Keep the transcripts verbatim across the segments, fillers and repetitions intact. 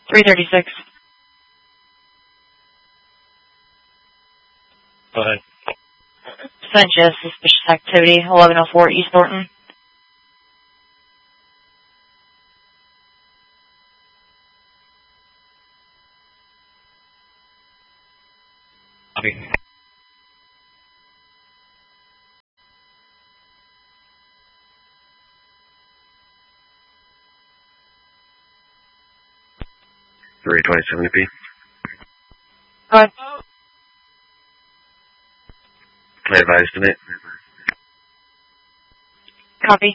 three thirty-six. Go ahead. Sanchez, suspicious activity, eleven oh four East Thornton. Copy. three twenty-seven P. Go ahead. I advise to me. Copy.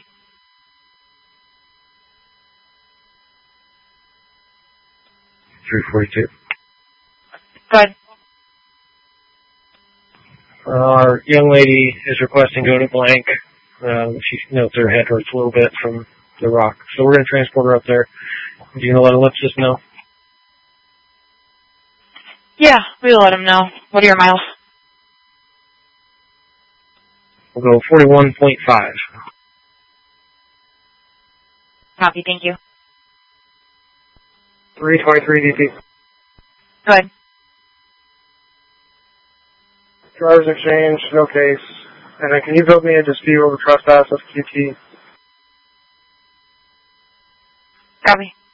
three forty-two. Go ahead. Our young lady is requesting go to blank. Um, she notes her head hurts a little bit from the rock. So we're going to transport her up there. Do you know let ellipsis know? Yeah, we'll let him know. What are your miles? We'll go forty-one point five. Copy, thank you. three twenty-three D P. Go ahead. Driver's exchange, no case. And then can you build me a dispute over trespass of Q T? Copy.